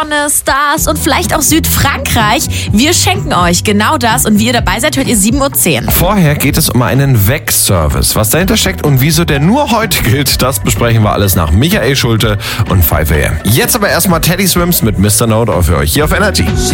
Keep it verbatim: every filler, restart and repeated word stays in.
Stars und vielleicht auch Südfrankreich. Wir schenken euch genau das und wie ihr dabei seid, hört ihr sieben Uhr zehn. Vorher geht es um einen Weg-Service. Was dahinter steckt und wieso der nur heute gilt, das besprechen wir alles nach Michael Schulte und fünf A M. Jetzt aber erstmal Teddy Swims mit Mister No Doubt für euch hier auf Energy.